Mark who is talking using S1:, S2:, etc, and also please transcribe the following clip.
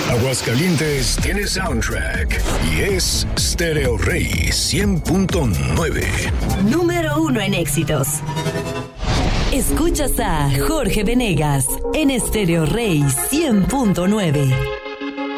S1: Aguascalientes tiene soundtrack y es Stereo Rey 100.9.
S2: Número 1 en éxitos. Escuchas a Jorge Venegas en Stereo Rey 100.9.